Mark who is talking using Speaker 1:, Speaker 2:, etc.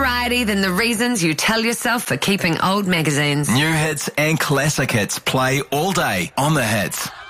Speaker 1: variety than the reasons you tell yourself for keeping old magazines.
Speaker 2: New hits and classic hits play all day on The Hits.